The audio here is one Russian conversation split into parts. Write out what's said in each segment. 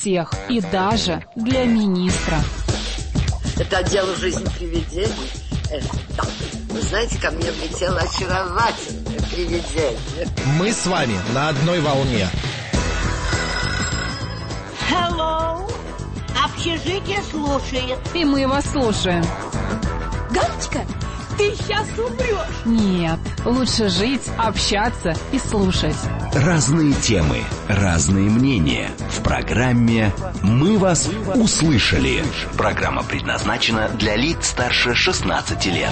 всех и даже для министра. Это отдел «Жизнь привидений». Да. Вы знаете, ко мне влетело очаровательное привидение. Мы с вами на одной волне. Hello. Общежитие слушает. И мы вас слушаем. Галочка, ты сейчас умрешь. Нет, лучше жить, общаться и слушать. Разные темы, разные мнения. В программе «Мы вас услышали». Программа предназначена для лиц старше 16 лет.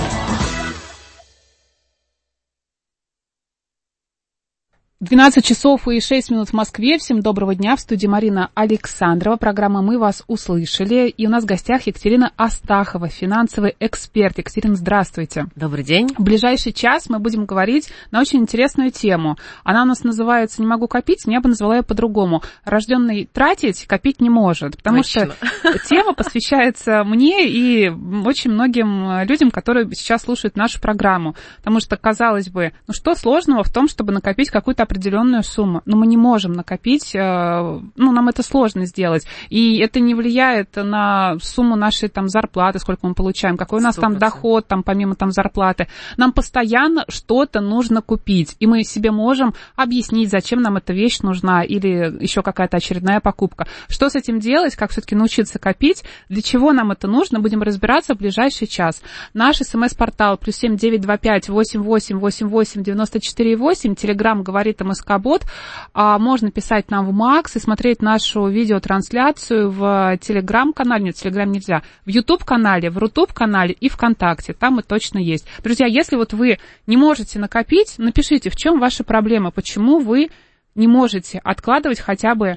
12 часов и 6 минут в Москве. Всем доброго дня. В студии Марина Александрова. Программа «Мы вас услышали». И у нас в гостях Екатерина Астахова, финансовый эксперт. Екатерина, здравствуйте. Добрый день. В ближайший час мы будем говорить на очень интересную тему. Она у нас называется «Не могу копить», но я бы назвала ее по-другому. Рожденный тратить, копить не может. Потому что тема посвящается мне и очень многим людям, которые сейчас слушают нашу программу. Потому что, казалось бы, ну что сложного в том, чтобы накопить какую-то определенную сумму, но мы не можем накопить, нам это сложно сделать, и это не влияет на сумму нашей там зарплаты, сколько мы получаем, какой у нас 100%. Там доход, там помимо там зарплаты. Нам постоянно что-то нужно купить, и мы себе можем объяснить, зачем нам эта вещь нужна, или еще какая-то очередная покупка. Что с этим делать, как все-таки научиться копить, для чего нам это нужно, будем разбираться в ближайший час. Наш СМС-портал +7 925 88 88 94 8, Телеграм говорит МСК-бот. Можно писать нам в Макс и смотреть нашу видеотрансляцию в Телеграм-канале. Нет, в Телеграм нельзя. В Ютуб-канале, в Рутуб-канале и ВКонтакте. Там мы точно есть. Друзья, если вот вы не можете накопить, напишите, в чем ваша проблема, почему вы не можете откладывать хотя бы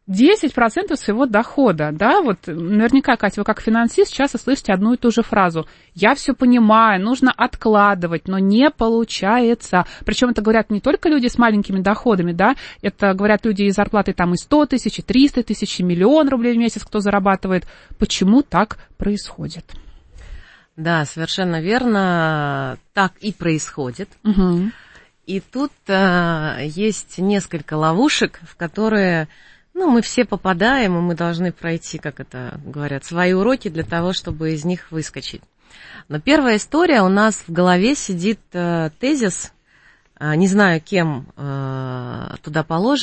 10% своего дохода, да, вот наверняка, Катя, вы как финансист часто слышите одну и ту же фразу. Я все понимаю, нужно откладывать, но не получается. Причем это говорят не только люди с маленькими доходами, да, это говорят люди из зарплаты там и 100 тысяч, и 300 тысяч, и 1 миллион рублей в месяц, кто зарабатывает. Почему так происходит? Да, совершенно верно, так и происходит. Угу. И тут есть несколько ловушек, в которые... мы все попадаем, и мы должны пройти, как это говорят, свои уроки для того, чтобы из них выскочить. Но первая история, у нас в голове сидит тезис, не знаю, кем туда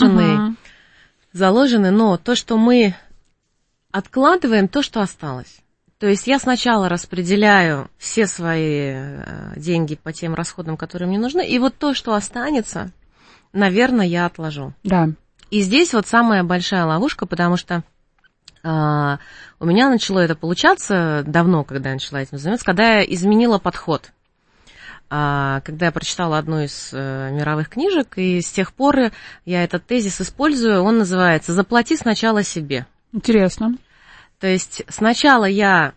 заложены, но то, что мы откладываем, то, что осталось. То есть я сначала распределяю все свои деньги по тем расходам, которые мне нужны, и вот то, что останется, наверное, я отложу. Да. И здесь вот самая большая ловушка, потому что у меня начало это получаться давно, когда я начала этим заниматься, когда я изменила подход. Когда я прочитала одну из мировых книжек, и с тех пор я этот тезис использую, он называется «Заплати сначала себе». Интересно. То есть сначала я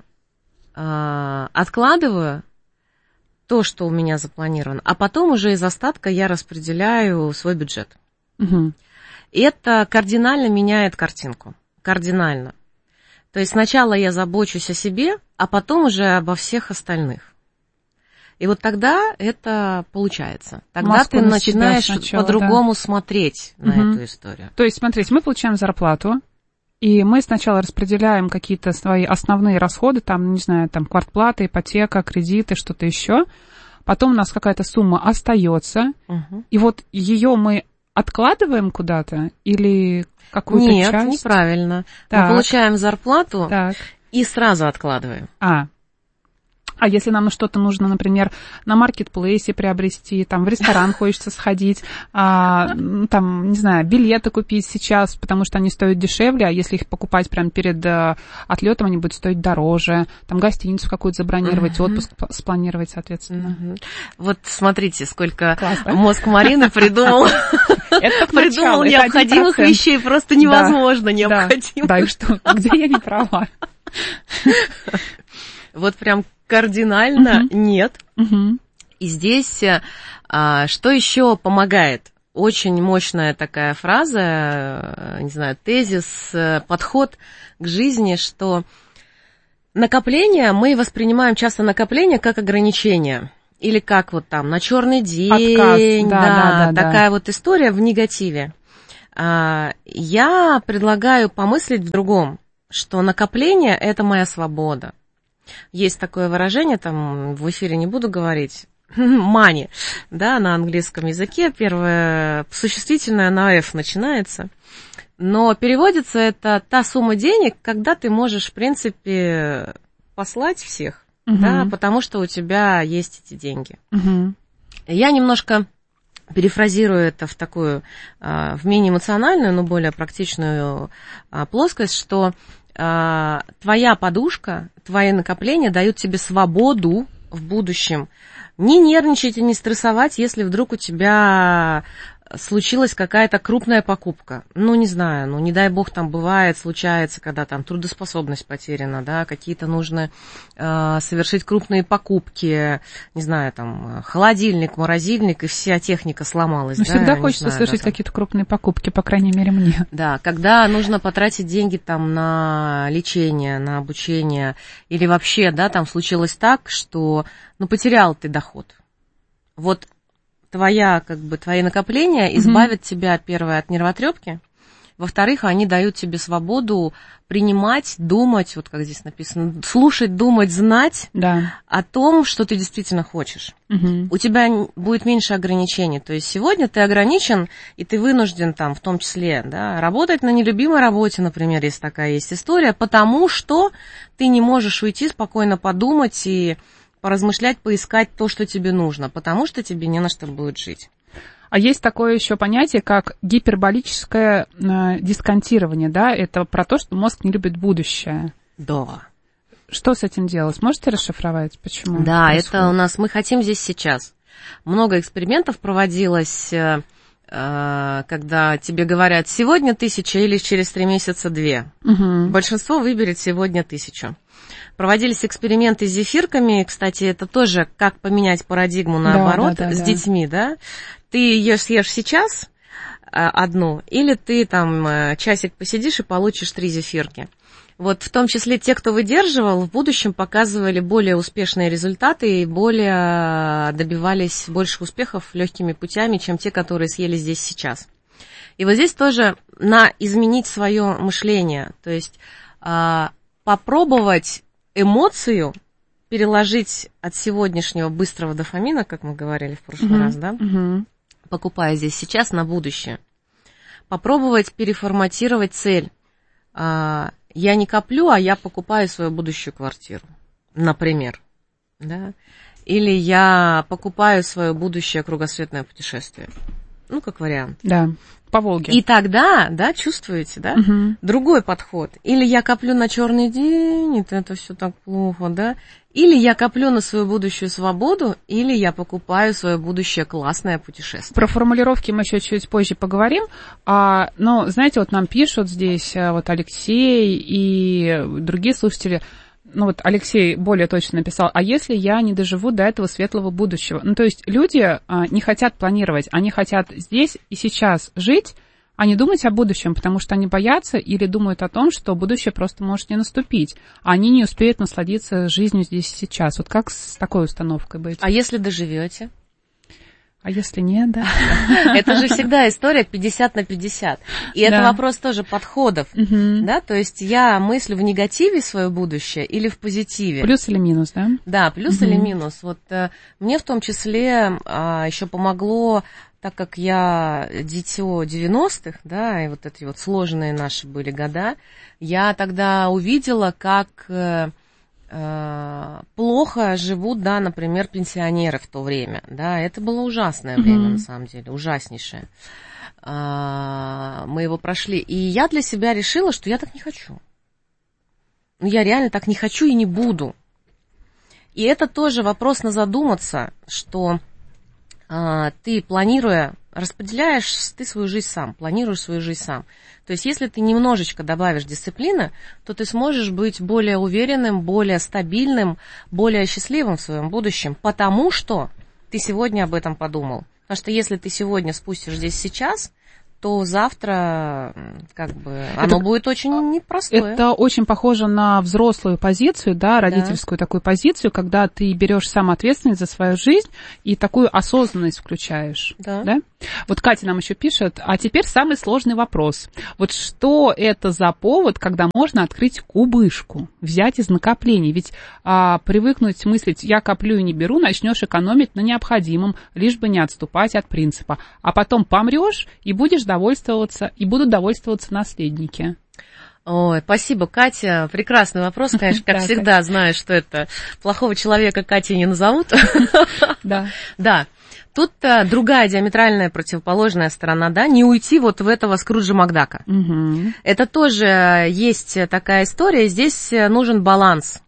откладываю то, что у меня запланировано, а потом уже из остатка я распределяю свой бюджет. Угу. Это кардинально меняет картинку. Кардинально. То есть сначала я забочусь о себе, а потом уже обо всех остальных. И вот тогда это получается. Тогда ты начинаешь по-другому смотреть на эту историю. То есть, смотрите, мы получаем зарплату, и мы сначала распределяем какие-то свои основные расходы, там, не знаю, там, квартплата, ипотека, кредиты, что-то еще. Потом у нас какая-то сумма остается, и вот ее мы откладываем куда-то или какую-то часть? Нет, неправильно. Мы получаем зарплату и сразу откладываем. А если нам что-то нужно, например, на маркетплейсе приобрести, там в ресторан хочется сходить, там, не знаю, билеты купить сейчас, потому что они стоят дешевле, а если их покупать прямо перед отлетом, они будут стоить дороже, там гостиницу какую-то забронировать, отпуск спланировать, соответственно. Вот смотрите, сколько мозг Марины придумал необходимых вещей, просто невозможно необходимых. Да, и что, где я не права? Вот прям кардинально нет. И здесь что еще помогает? Очень мощная такая фраза, не знаю, тезис, подход к жизни, что накопление, мы воспринимаем часто накопление как ограничение. Или как вот там на черный день. Отказ. Да. Такая вот история в негативе. Я предлагаю помыслить в другом, что накопление – это моя свобода. Есть такое выражение, там в эфире не буду говорить, money, да, на английском языке, первое существительное на F начинается, но переводится это та сумма денег, когда ты можешь, в принципе, послать всех, да, потому что у тебя есть эти деньги. Я немножко перефразирую это в такую, в менее эмоциональную, но более практичную плоскость, что твоя подушка, твои накопления дают тебе свободу в будущем не нервничать и не стрессовать, если вдруг у тебя случилась какая-то крупная покупка. Ну, не знаю, ну, не дай бог, там бывает, случается, когда там трудоспособность потеряна, да, какие-то нужно совершить крупные покупки, не знаю, там, холодильник, морозильник, и вся техника сломалась. Но да, всегда хочется совершить какие-то крупные покупки, по крайней мере, мне. Да, когда нужно потратить деньги там на лечение, на обучение, или вообще, да, там случилось так, что, ну, потерял ты доход. Вот твои накопления избавят тебя, первое, от нервотрепки, во-вторых, они дают тебе свободу принимать, думать, вот как здесь написано, слушать, думать, знать о том, что ты действительно хочешь. У тебя будет меньше ограничений. То есть сегодня ты ограничен, и ты вынужден там, в том числе, да, работать на нелюбимой работе, например, если такая есть история, потому что ты не можешь уйти, спокойно подумать и поразмышлять, поискать то, что тебе нужно, потому что тебе не на что будет жить. А есть такое еще понятие, как гиперболическое дисконтирование, да? Это про то, что мозг не любит будущее. Да. Что с этим делать? Можете расшифровать, почему? Да, это у нас «Мы хотим здесь сейчас». Много экспериментов проводилось, когда тебе говорят, сегодня 1000 или через 3 месяца 2. Большинство выберет сегодня 1000. Проводились эксперименты с зефирками, кстати, это тоже как поменять парадигму наоборот с детьми, да? Ты ешь сейчас одну, или ты там часик посидишь и получишь 3 зефирки. Вот в том числе те, кто выдерживал, в будущем показывали более успешные результаты и более добивались больших успехов легкими путями, чем те, которые съели здесь сейчас. И вот здесь тоже изменить свое мышление, то есть попробовать эмоцию переложить от сегодняшнего быстрого дофамина, как мы говорили в прошлый раз, да, покупая здесь сейчас на будущее. Попробовать переформатировать цель. Я не коплю, а я покупаю свою будущую квартиру, например, да, или я покупаю свое будущее кругосветное путешествие. Ну, как вариант. Да, по Волге. И тогда, да, чувствуете, да, другой подход. Или я коплю на черный день, это все так плохо, да. Или я коплю на свою будущую свободу, или я покупаю свое будущее классное путешествие. Про формулировки мы еще чуть позже поговорим. Но, знаете, вот нам пишут здесь вот Алексей и другие слушатели. Ну вот Алексей более точно написал, а если я не доживу до этого светлого будущего? Ну то есть люди не хотят планировать, они хотят здесь и сейчас жить, а не думать о будущем, потому что они боятся или думают о том, что будущее просто может не наступить, а они не успеют насладиться жизнью здесь и сейчас. Вот как с такой установкой быть? А если доживете? А если нет, да? Это же всегда история 50 на 50. И это вопрос тоже подходов. Да? То есть я мыслю в негативе свое будущее или в позитиве. Плюс или минус, да? Да, плюс или минус. Вот мне в том числе еще помогло, так как я дитё 90-х, да, и вот эти вот сложные наши были года, я тогда увидела, как плохо живут, да, например, пенсионеры в то время, да, это было ужасное время, на самом деле, ужаснейшее. Мы его прошли, и я для себя решила, что я так не хочу. Ну, я реально так не хочу и не буду. И это тоже вопрос на задуматься, что ты, планируя, распределяешь ты свою жизнь сам, планируешь свою жизнь сам. То есть, если ты немножечко добавишь дисциплины, то ты сможешь быть более уверенным, более стабильным, более счастливым в своем будущем, потому что ты сегодня об этом подумал. Потому что если ты сегодня спустишь здесь сейчас, то завтра оно будет очень непростое. Это очень похоже на взрослую позицию, да, родительскую такую позицию, когда ты берешь сам ответственность за свою жизнь и такую осознанность включаешь. Да. Вот Катя нам еще пишет, а теперь самый сложный вопрос. Вот что это за повод, когда можно открыть кубышку, взять из накоплений? Ведь привыкнуть мыслить, я коплю и не беру, начнешь экономить на необходимом, лишь бы не отступать от принципа. А потом помрешь и будут довольствоваться наследники. Ой, спасибо, Катя. Прекрасный вопрос, конечно, как всегда, знаю, что это плохого человека Катей не назовут. Да. Тут другая диаметральная противоположная сторона, да, не уйти вот в этого Скруджа Макдака. Это тоже есть такая история, здесь нужен баланс.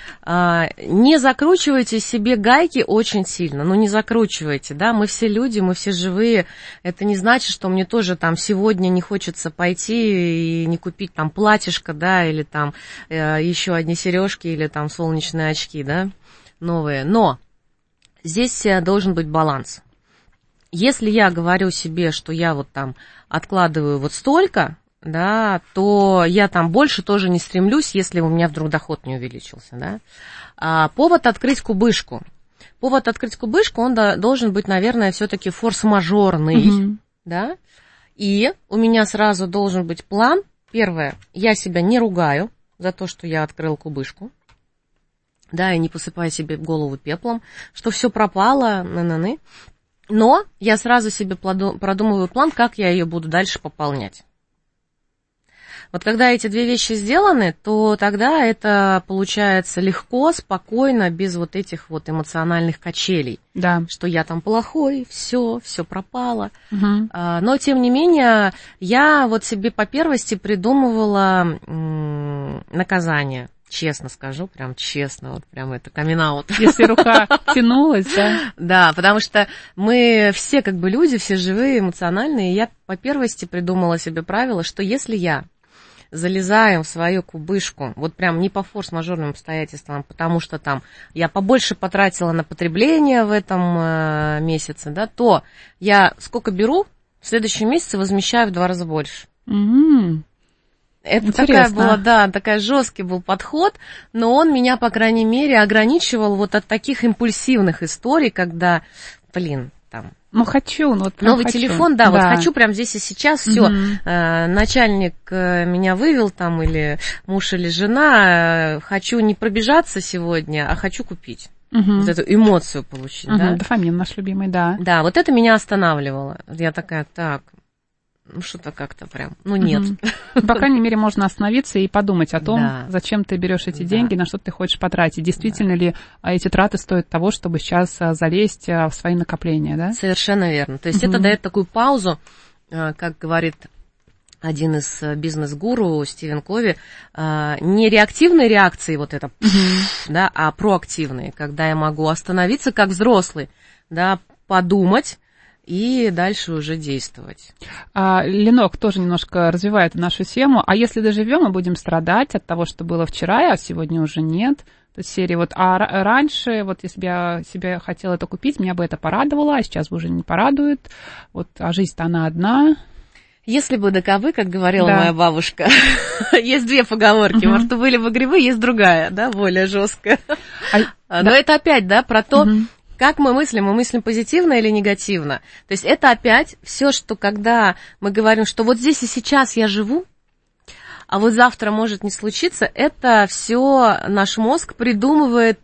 Не закручивайте себе гайки очень сильно, не закручивайте, да, мы все люди, мы все живые, это не значит, что мне тоже там сегодня не хочется пойти и не купить там платьишко, да, или там еще одни сережки, или там солнечные очки, да, новые, но здесь должен быть баланс. Если я говорю себе, что я вот там откладываю вот столько, да, то я там больше тоже не стремлюсь, если у меня вдруг доход не увеличился, да. Повод открыть кубышку. Он должен быть, наверное, все-таки форс-мажорный, да. И у меня сразу должен быть план. Первое, я себя не ругаю за то, что я открыл кубышку, да, и не посыпаю себе голову пеплом, что все пропало, но я сразу себе продумываю план, как я ее буду дальше пополнять. Вот когда эти две вещи сделаны, то тогда это получается легко, спокойно, без вот этих вот эмоциональных качелей. Да. Что я там плохой, все пропало. Но, тем не менее, я вот себе по первости придумывала наказание. Честно скажу, прям честно, вот прям это камин-аут. Если рука тянулась, да? Да, потому что мы все как бы люди, все живые, эмоциональные, и я по первости придумала себе правило, что если я залезаю в свою кубышку, вот прям не по форс-мажорным обстоятельствам, потому что там я побольше потратила на потребление в этом месяце, да, то я сколько беру, в следующем месяце возмещаю в 2 раза больше. Это такая жесткий был подход, но он меня, по крайней мере, ограничивал вот от таких импульсивных историй, когда, там... Новый телефон, да, вот хочу прям здесь и сейчас, все, начальник меня вывел там, или муж, или жена, хочу не пробежаться сегодня, а хочу купить. Вот эту эмоцию получить, да. Дофамин наш любимый, да. Да, вот это меня останавливало. Я такая, что-то как-то прям, нет. По крайней мере, можно остановиться и подумать о том, зачем ты берешь эти деньги, на что ты хочешь потратить. Действительно ли эти траты стоят того, чтобы сейчас залезть в свои накопления, да? Совершенно верно. То есть это дает такую паузу, как говорит один из бизнес-гуру Стивен Кови, не реактивные реакции вот это, да, а проактивные, когда я могу остановиться как взрослый, да, подумать, и дальше уже действовать. Ленок тоже немножко развивает нашу тему. А если доживем, мы будем страдать от того, что было вчера, а сегодня уже нет. То есть серии раньше, если бы я себе хотела это купить, меня бы это порадовало, а сейчас уже не порадует. А жизнь-то она одна. Если бы таковы, как говорила моя бабушка, есть 2 поговорки. Может, были бы грибы, есть другая, да, более жесткая. Но это опять, да, про то, как мы мыслим позитивно или негативно. То есть это опять все, что когда мы говорим, что вот здесь и сейчас я живу, а вот завтра может не случиться, это все наш мозг придумывает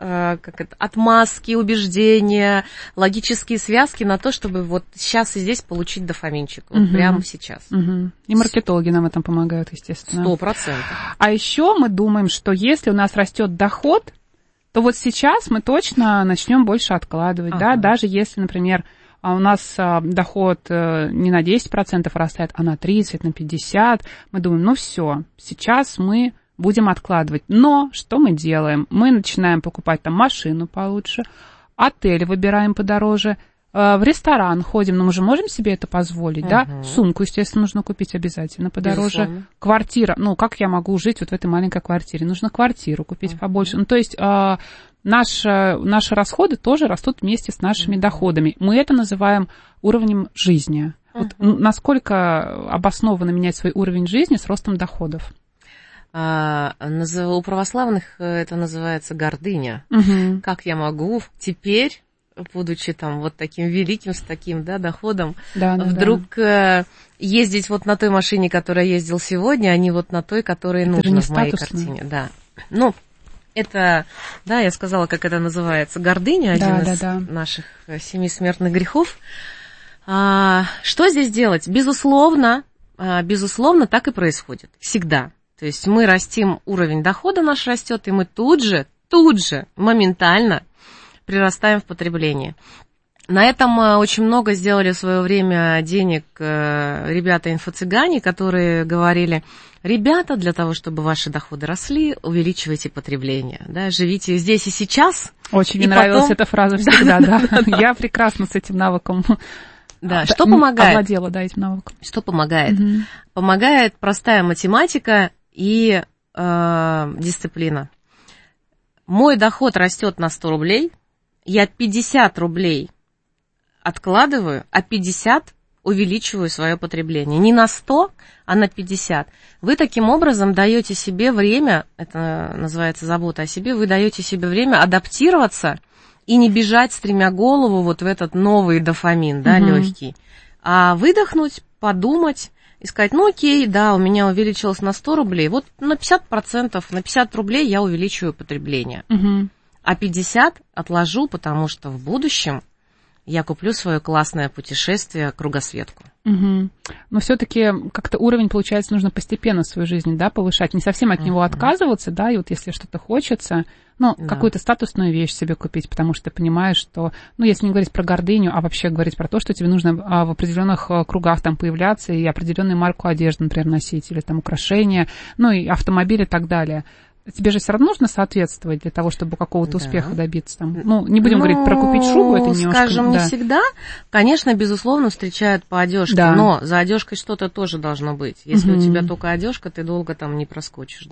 отмазки, убеждения, логические связки на то, чтобы вот сейчас и здесь получить дофаминчик. Вот прямо сейчас. И маркетологи нам в этом помогают, естественно. 100%. А еще мы думаем, что если у нас растет доход, то вот сейчас мы точно начнем больше откладывать, да, даже если, например, у нас доход не на 10% растает, а на 30%, на 50%, мы думаем, все, сейчас мы будем откладывать. Но что мы делаем? Мы начинаем покупать там машину получше, отель выбираем подороже, в ресторан ходим, но мы же можем себе это позволить, да? Сумку, естественно, нужно купить обязательно подороже. Безусловно. Квартира, как я могу жить вот в этой маленькой квартире? Нужно квартиру купить побольше. То есть наши расходы тоже растут вместе с нашими доходами. Мы это называем уровнем жизни. Вот насколько обоснованно менять свой уровень жизни с ростом доходов? У православных это называется гордыня. Как я могу теперь, будучи там вот таким великим, с таким, да, доходом, вдруг ездить вот на той машине, которая ездил сегодня, а не вот на той, которая нужна в моей картине. Да. Ну, это, да, я сказала, как это называется, гордыня, один из наших 7 смертных грехов. Что здесь делать? Безусловно, так и происходит. Всегда. То есть мы растим, уровень дохода наш растет, и мы тут же, моментально прирастаем в потреблении. На этом очень много сделали в свое время денег ребята-инфо-цыгане, которые говорили: ребята, для того, чтобы ваши доходы росли, увеличивайте потребление, да, живите здесь и сейчас. Очень мне нравилась эта фраза всегда, да. Я прекрасно с этим навыком. Да, что помогает? Овладела, да, этим навыком. Что помогает? Помогает простая математика и дисциплина. Мой доход растет на 100 рублей, я 50 рублей откладываю, а 50 увеличиваю свое потребление. Не на 100, а на 50. Вы таким образом даете себе время, это называется забота о себе, вы даете себе время адаптироваться и не бежать, стремя голову вот в этот новый дофамин, да, легкий, а выдохнуть, подумать и сказать: ну окей, да, у меня увеличилось на 100 рублей, вот на 50%, на 50 рублей я увеличиваю потребление, а 50 отложу, потому что в будущем я куплю свое классное путешествие, кругосветку. Но все-таки как-то уровень, получается, нужно постепенно в своей жизни, да, повышать, не совсем от него отказываться, да, и вот если что-то хочется, ну, какую-то статусную вещь себе купить, потому что ты понимаешь, что, ну, если не говорить про гордыню, а вообще говорить про то, что тебе нужно в определенных кругах там появляться и определенную марку одежды, например, носить, или там украшения, ну, и автомобиль и так далее. Тебе же все равно нужно соответствовать для того, чтобы какого-то успеха добиться. Там. Ну, не будем говорить про купить шубу, это немножко... Скажем, не всегда. Конечно, безусловно, встречают по одежке, но за одежкой что-то тоже должно быть. Если у тебя только одежка, ты долго там не проскочишь,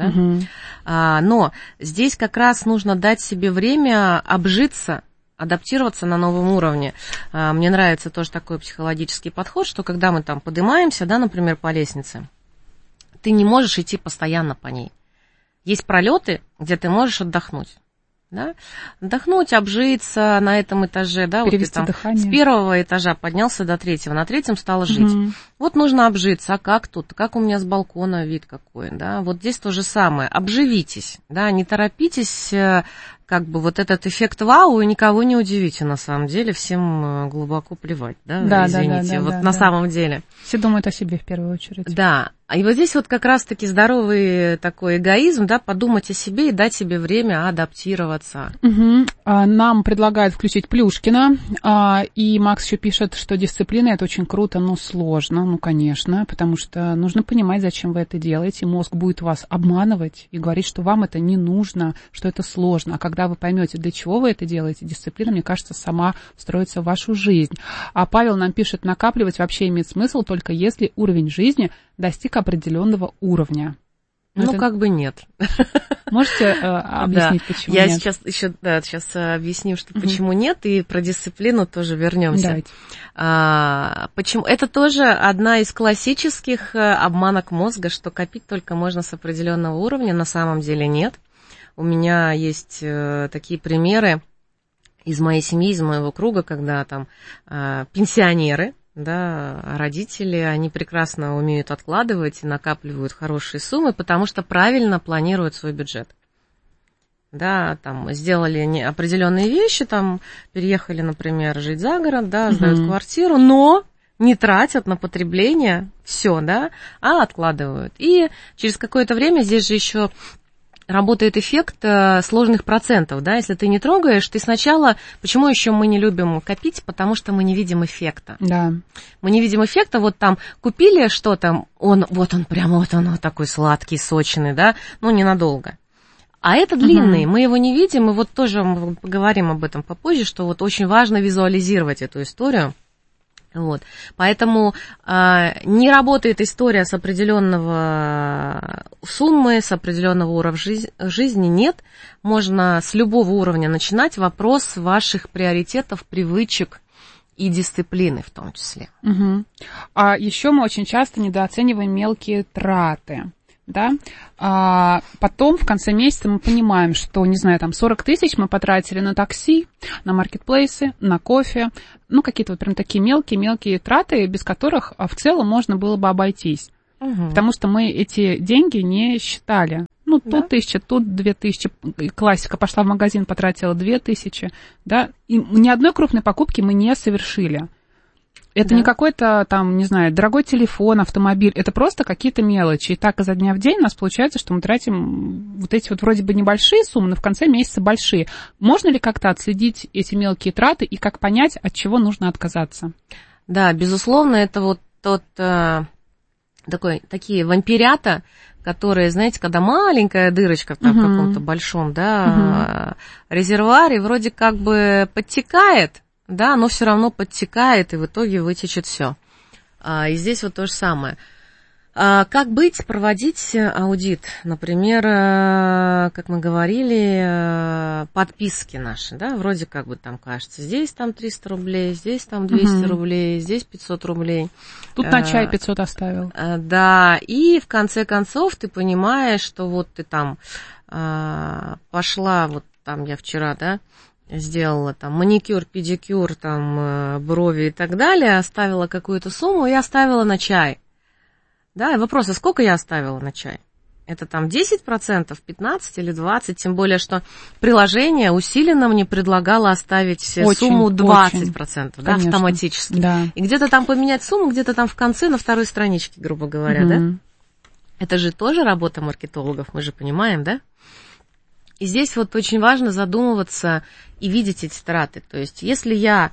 да? Но здесь как раз нужно дать себе время обжиться, адаптироваться на новом уровне. Мне нравится тоже такой психологический подход, что когда мы там поднимаемся, да, например, по лестнице, ты не можешь идти постоянно по ней. Есть пролеты, где ты можешь отдохнуть. Да? Отдохнуть, обжиться на этом этаже. Да? Вот ты там с 1-го этажа поднялся до 3-го, на 3-м стало жить. Вот нужно обжиться. А как тут? Как у меня с балкона вид какой? Да? Вот здесь то же самое. Обживитесь. Да? Не торопитесь, как бы вот этот эффект вау, и никого не удивите, на самом деле. Всем глубоко плевать. Да? Извините, на самом деле. Все думают о себе в первую очередь. Да. И вот здесь вот как раз-таки здоровый такой эгоизм, да, подумать о себе и дать себе время адаптироваться. Нам предлагают включить Плюшкина, и Макс еще пишет, что дисциплина — это очень круто, но сложно, ну, конечно, потому что нужно понимать, зачем вы это делаете. Мозг будет вас обманывать и говорить, что вам это не нужно, что это сложно. А когда вы поймете, для чего вы это делаете, дисциплина, мне кажется, сама встроится в вашу жизнь. А Павел нам пишет: накапливать вообще имеет смысл только если уровень жизни достиг определенного уровня. Ну, как бы нет. Можете объяснить, почему нет? Я сейчас объясню, что почему нет, и про дисциплину тоже вернемся. Почему? Это тоже одна из классических обманок мозга, что копить только можно с определенного уровня, на самом деле нет. У меня есть такие примеры из моей семьи, из моего круга, когда там пенсионеры, да, родители, они прекрасно умеют откладывать и накапливают хорошие суммы, потому что правильно планируют свой бюджет. Да, там сделали определенные вещи, там переехали, например, жить за город, да, сдают квартиру, но не тратят на потребление все, да, а откладывают. И через какое-то время здесь же еще работает эффект сложных процентов, да, если ты не трогаешь, ты сначала... Почему еще мы не любим копить? Потому что мы не видим эффекта. Да. Мы не видим эффекта, вот там купили что-то, он такой сладкий, сочный, да, ну, ненадолго. А это длинный, мы его не видим, и вот тоже мы поговорим об этом попозже, что вот очень важно визуализировать эту историю. Вот. Поэтому не работает история с определенного суммы, с определенного уровня жизни, нет. Можно с любого уровня начинать. Вопрос ваших приоритетов, привычек и дисциплины в том числе. Угу. А еще мы очень часто недооцениваем мелкие траты. Да? А потом в конце месяца мы понимаем, что, не знаю, там 40 тысяч мы потратили на такси, на маркетплейсы, на кофе, ну, какие-то вот прям такие мелкие траты, без которых в целом можно было бы обойтись. Угу. Потому что мы эти деньги не считали. Ну, тут 1000, тут 2000. Классика, пошла в магазин, потратила 2000. Да? И ни одной крупной покупки мы не совершили. Это не какой-то там, не знаю, дорогой телефон, автомобиль. Это просто какие-то мелочи. И так изо дня в день у нас получается, что мы тратим вот эти вот вроде бы небольшие суммы, но в конце месяца большие. Можно ли как-то отследить эти мелкие траты и как понять, от чего нужно отказаться? Да, безусловно, это вот такие вампирята, которые, знаете, когда маленькая дырочка в каком-то большом, резервуаре вроде как бы подтекает, да, но все равно подтекает, и в итоге вытечет все. И здесь вот то же самое. Как быть, проводить аудит? Например, как мы говорили, подписки наши, да, вроде как бы там кажется, здесь там 300 рублей, здесь там 200 рублей, здесь 500 рублей. Тут на чай 500 оставил. Да, и в конце концов ты понимаешь, что вот ты там пошла, вот там я вчера, да, сделала там маникюр, педикюр, там брови и так далее, оставила какую-то сумму и оставила на чай. Да, и вопрос, а сколько я оставила на чай? Это там 10%, 15% или 20%, тем более, что приложение усиленно мне предлагало оставить сумму 20%, да, автоматически. Да. И где-то там поменять сумму, где-то там в конце, на второй страничке, грубо говоря, да? Это же тоже работа маркетологов, мы же понимаем, да? И здесь вот очень важно задумываться и видеть эти траты. То есть, если я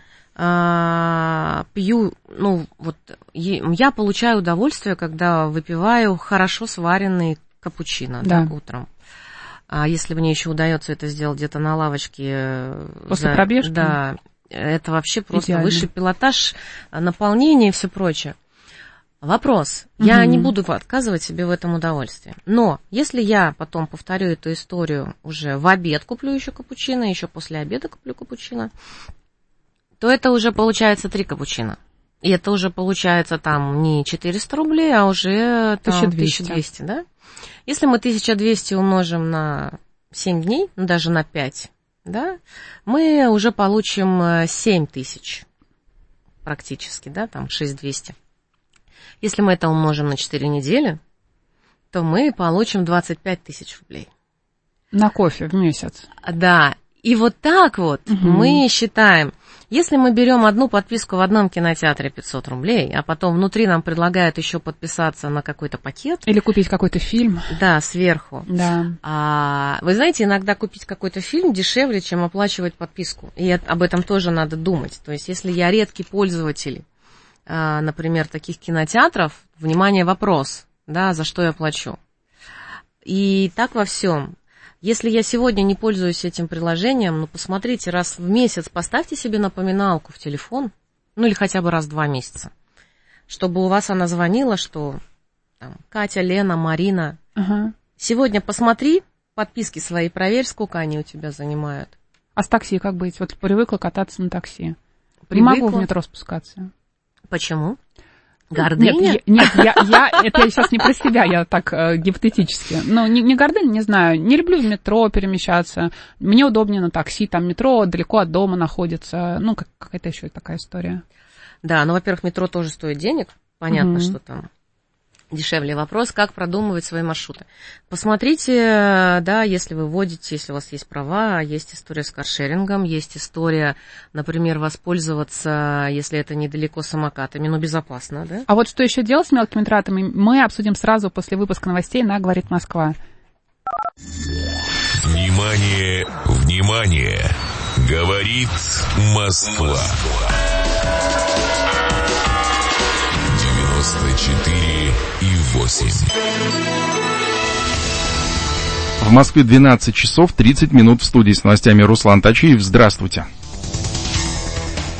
пью, ну, вот, я получаю удовольствие, когда выпиваю хорошо сваренный капучино, да, утром. А если мне еще удается это сделать где-то на лавочке... После пробежки? Да, это вообще просто идеально. Высший пилотаж, наполнение и все прочее. Вопрос. Я не буду отказывать себе в этом удовольствии. Но если я потом повторю эту историю уже в обед, куплю еще капучино, еще после обеда куплю капучино, то это уже получается 3 капучино. И это уже получается там не 400 рублей, а уже там 1200, да? Если мы 1200 умножим на 7 дней, ну даже на 5, да, мы уже получим 7000 практически, да, там 6200. Если мы это умножим на 4 недели, то мы получим 25 тысяч рублей. На кофе в месяц. Да, и вот так вот мы считаем, если мы берем одну подписку в одном кинотеатре 500 рублей, а потом внутри нам предлагают еще подписаться на какой-то пакет. Или купить какой-то фильм. Да, сверху. Да. Вы знаете, иногда купить какой-то фильм дешевле, чем оплачивать подписку. И об этом тоже надо думать. То есть, если я редкий пользователь, например, таких кинотеатров, внимание, вопрос, да, за что я плачу. И так во всем. Если я сегодня не пользуюсь этим приложением, ну, посмотрите, раз в месяц поставьте себе напоминалку в телефон, ну, или хотя бы раз в 2 месяца, чтобы у вас она звонила, что там, Катя, Лена, Марина, сегодня посмотри, подписки свои проверь, сколько они у тебя занимают. А с такси как быть? Вот привыкла кататься на такси. Не могу в метро спускаться. Почему? Гордыня? Нет, это я сейчас не про себя, я так гипотетически. Ну, не гордыня, не знаю. Не люблю в метро перемещаться. Мне удобнее на такси, там метро далеко от дома находится. Ну, какая-то еще такая история. Да, ну, во-первых, метро тоже стоит денег. Понятно, что там дешевле. Вопрос, как продумывать свои маршруты. Посмотрите, да, если вы водите, если у вас есть права, есть история с каршерингом, есть история, например, воспользоваться, если это недалеко, самокатами, но безопасно, да? А вот что еще делать с мелкими тратами, мы обсудим сразу после выпуска новостей на «Говорит Москва». Внимание, внимание! Говорит Москва. 94,8. В Москве 12 часов 30 минут, в студии с новостями Руслан Тачиев. Здравствуйте.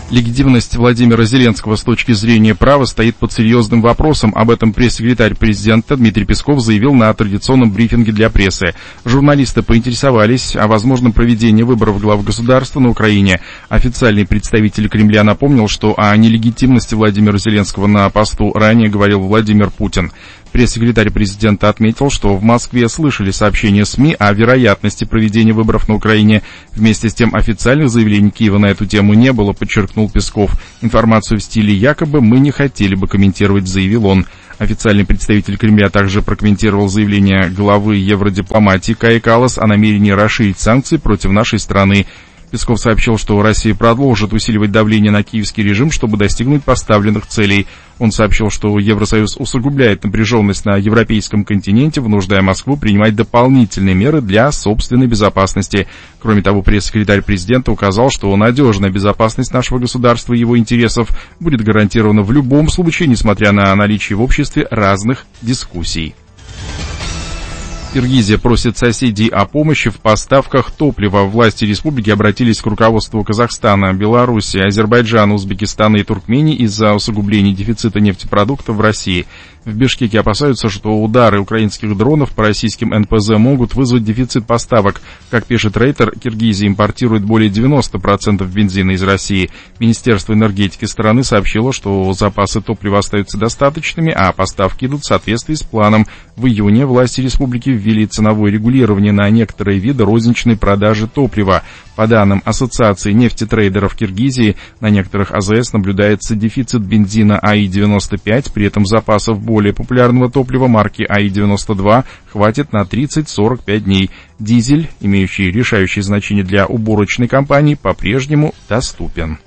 Легитимность Владимира Зеленского с точки зрения права стоит под серьезным вопросом. Об этом пресс-секретарь президента Дмитрий Песков заявил на традиционном брифинге для прессы. Журналисты поинтересовались о возможном проведении выборов глав государства на Украине. Официальный представитель Кремля напомнил, что о нелегитимности Владимира Зеленского на посту ранее говорил Владимир Путин. Пресс-секретарь президента отметил, что в Москве слышали сообщения СМИ о вероятности проведения выборов на Украине. Вместе с тем официальных заявлений Киева на эту тему не было, подчеркнул Песков. Информацию в стиле «якобы мы не хотели бы комментировать», заявил он. Официальный представитель Кремля также прокомментировал заявление главы евродипломатии Каи Каллас о намерении расширить санкции против нашей страны. Песков сообщил, что Россия продолжит усиливать давление на киевский режим, чтобы достигнуть поставленных целей. Он сообщил, что Евросоюз усугубляет напряженность на европейском континенте, вынуждая Москву принимать дополнительные меры для собственной безопасности. Кроме того, пресс-секретарь президента указал, что надежная безопасность нашего государства и его интересов будет гарантирована в любом случае, несмотря на наличие в обществе разных дискуссий. Киргизия просит соседей о помощи в поставках топлива. Власти республики обратились к руководству Казахстана, Беларуси, Азербайджана, Узбекистана и Туркмении из-за усугубления дефицита нефтепродуктов в России. В Бишкеке опасаются, что удары украинских дронов по российским НПЗ могут вызвать дефицит поставок. Как пишет Рейтер, Киргизия импортирует более 90% бензина из России. Министерство энергетики страны сообщило, что запасы топлива остаются достаточными, а поставки идут в соответствии с планом. В июне власти республики ввели ценовое регулирование на некоторые виды розничной продажи топлива. По данным Ассоциации нефтетрейдеров Киргизии, на некоторых АЗС наблюдается дефицит бензина АИ-95, при этом запасов более популярного топлива марки АИ-92 хватит на 30-45 дней. Дизель, имеющий решающее значение для уборочной компании, по-прежнему доступен.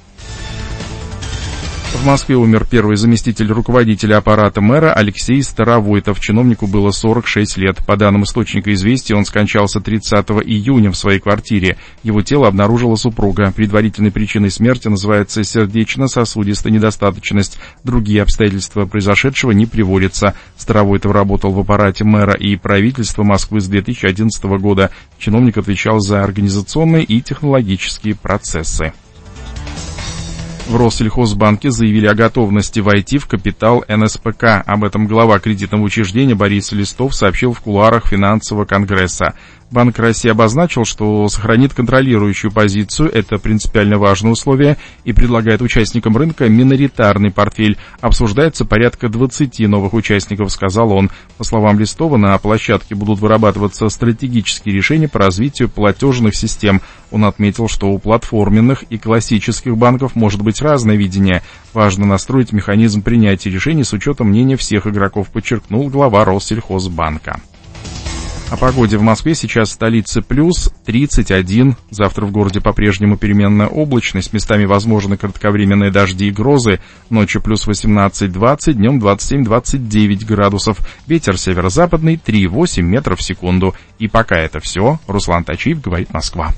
В Москве умер первый заместитель руководителя аппарата мэра Алексей Старовойтов. Чиновнику было 46 лет. По данным источника «Известий», он скончался 30 июня в своей квартире. Его тело обнаружила супруга. Предварительной причиной смерти называется сердечно-сосудистая недостаточность. Другие обстоятельства произошедшего не приводятся. Старовойтов работал в аппарате мэра и правительства Москвы с 2011 года. Чиновник отвечал за организационные и технологические процессы. В Россельхозбанке заявили о готовности войти в капитал НСПК. Об этом глава кредитного учреждения Борис Листов сообщил в кулуарах финансового конгресса. Банк России обозначил, что сохранит контролирующую позицию, это принципиально важное условие, и предлагает участникам рынка миноритарный портфель. Обсуждается порядка 20 новых участников, сказал он. По словам Листова, на площадке будут вырабатываться стратегические решения по развитию платежных систем. Он отметил, что у платформенных и классических банков может быть разное видение. Важно настроить механизм принятия решений с учетом мнения всех игроков, подчеркнул глава Россельхозбанка. О погоде в Москве. Сейчас в столице плюс 31. Завтра в городе по-прежнему переменная облачность. Местами возможны кратковременные дожди и грозы. Ночью плюс 18-20, днем 27-29 градусов. Ветер северо-западный 3,8 метров в секунду. И пока это все. Руслан Тачиев, говорит Москва.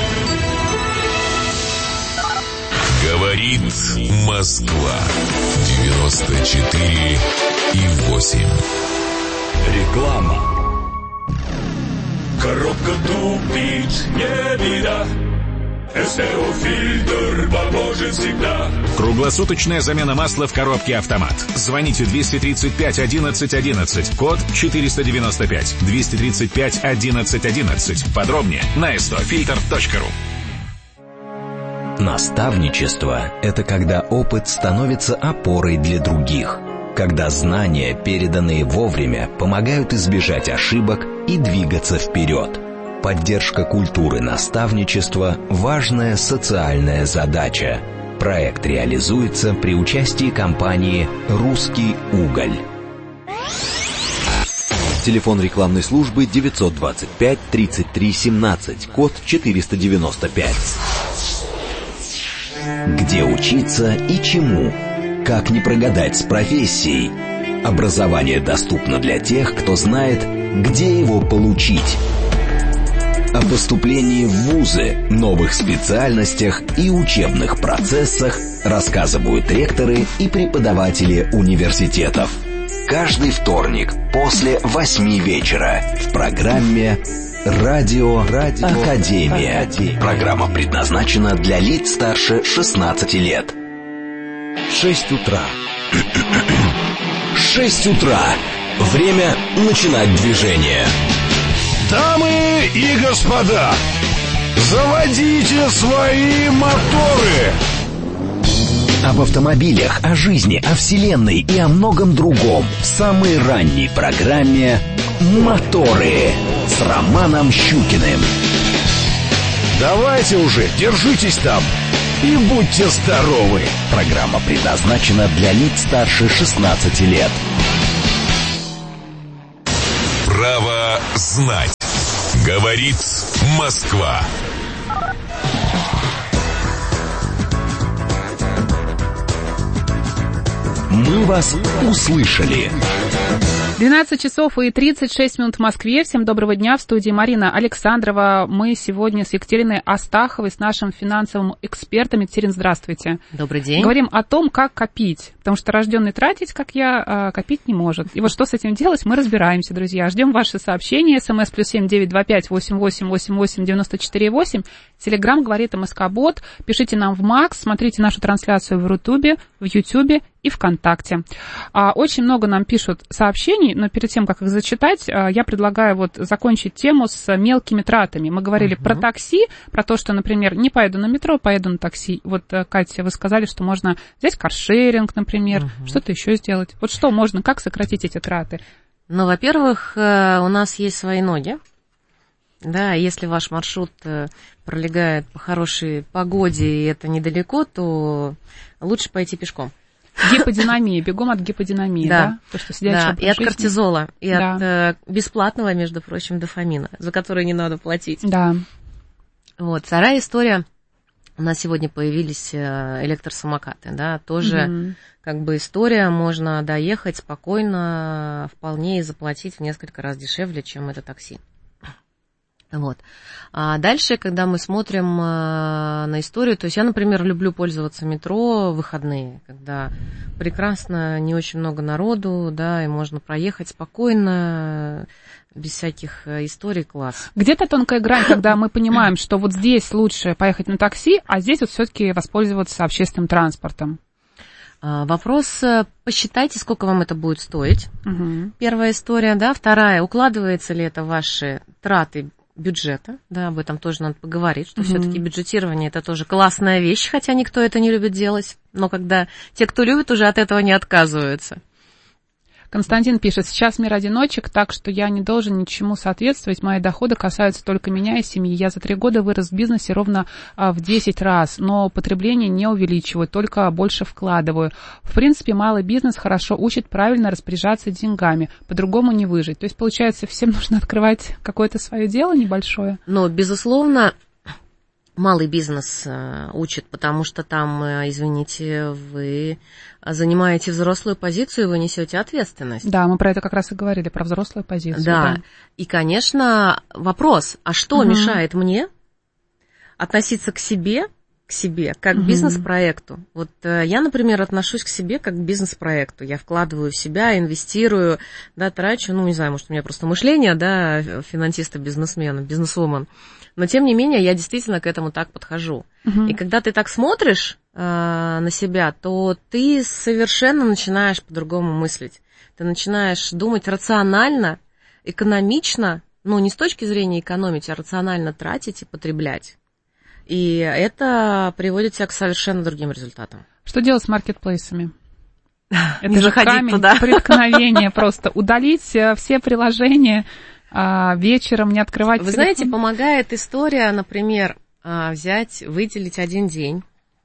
Говорит Москва. 94,8. Реклама. Коробка тупит, не беда. СТО фильтр поможет всегда. Круглосуточная замена масла в коробке «Автомат». Звоните 235 11 11, код 495, 235 11 11. Подробнее на stofilter.ru. Наставничество – это когда опыт становится опорой для других. Когда знания, переданные вовремя, помогают избежать ошибок и двигаться вперед. Поддержка культуры наставничества – важная социальная задача. Проект реализуется при участии компании «Русский уголь». Телефон рекламной службы 925 33 17, код 495. Где учиться и чему? Как не прогадать с профессией? Образование доступно для тех, кто знает, где его получить. О поступлении в вузы, новых специальностях и учебных процессах рассказывают ректоры и преподаватели университетов. Каждый вторник после 8 вечера в программе Радио Академия. Программа предназначена для лиц старше 16 лет. 6 утра. 6 утра. Время начинать движение. Дамы и господа, заводите свои моторы. Об автомобилях, о жизни, о вселенной и о многом другом в самой ранней программе «Моторы» с Романом Щукиным. Давайте уже, держитесь там и будьте здоровы. Программа предназначена для лиц старше 16 лет. Право знать. Говорит Москва. Мы вас услышали. 12 часов и 36 минут в Москве. Всем доброго дня. В студии Марина Александрова. Мы сегодня с Екатериной Астаховой, с нашим финансовым экспертом. Екатерина, здравствуйте. Добрый день. Говорим о том, как копить. Потому что рожденный тратить, как я, копить не может. И вот что с этим делать, мы разбираемся, друзья. Ждем ваши сообщения. СМС +7 925 88 88 94 8. Телеграм говорит МСК-бот. Пишите нам в Макс. Смотрите нашу трансляцию в Рутубе, в Ютубе и ВКонтакте. Очень много нам пишут сообщений, но перед тем, как их зачитать, я предлагаю вот закончить тему с мелкими тратами. Мы говорили про такси, про то, что, например, не поеду на метро, поеду на такси. Вот, Катя, вы сказали, что можно взять каршеринг, например, что-то еще сделать. Вот что можно, как сократить эти траты? Ну, во-первых, у нас есть свои ноги. Да, если ваш маршрут пролегает по хорошей погоде и это недалеко, то лучше пойти пешком. Гиподинамия, бегом от гиподинамии, да? То, что да, и от кортизола, и от бесплатного, между прочим, дофамина, за который не надо платить. Да. Вот, вторая история. У нас сегодня появились электросамокаты, да, тоже как бы история, можно доехать спокойно, вполне и заплатить в несколько раз дешевле, чем это такси. Вот. А дальше, когда мы смотрим на историю, то есть я, например, люблю пользоваться метро в выходные, когда прекрасно, не очень много народу, да, и можно проехать спокойно, без всяких историй, класс. Где-то тонкая грань, когда мы понимаем, что вот здесь лучше поехать на такси, а здесь вот все-таки воспользоваться общественным транспортом. Вопрос, посчитайте, сколько вам это будет стоить. Первая история, да. Вторая, укладывается ли это в ваши траты бюджета, да, об этом тоже надо поговорить, что все-таки бюджетирование это тоже классная вещь, хотя никто это не любит делать, но когда те, кто любит, уже от этого не отказываются. Константин пишет, сейчас мир одиночек, так что я не должен ничему соответствовать, мои доходы касаются только меня и семьи. Я за 3 года вырос в бизнесе ровно в 10 раз, но потребление не увеличиваю, только больше вкладываю. В принципе, малый бизнес хорошо учит правильно распоряжаться деньгами, по-другому не выжить. То есть, получается, всем нужно открывать какое-то свое дело небольшое? Но, безусловно, малый бизнес учит, потому что там, извините, вы занимаете взрослую позицию, вы несете ответственность. Да, мы про это как раз и говорили, про взрослую позицию. Да, и, конечно, вопрос, а что мешает мне относиться к себе как к бизнес-проекту? Вот я, например, отношусь к себе как к бизнес-проекту. Я вкладываю в себя, инвестирую, да, трачу, ну, не знаю, может, у меня просто мышление, да, финансиста-бизнесмена, бизнесвумен. Но, тем не менее, я действительно к этому так подхожу. И когда ты так смотришь на себя, то ты совершенно начинаешь по-другому мыслить. Ты начинаешь думать рационально, экономично, ну, не с точки зрения экономить, а рационально тратить и потреблять. И это приводит тебя к совершенно другим результатам. Что делать с маркетплейсами? Не заходить туда. Преткновение просто. Удалить все приложения, вечером не открывать. Вы знаете, помогает история, например, взять, выделить один день.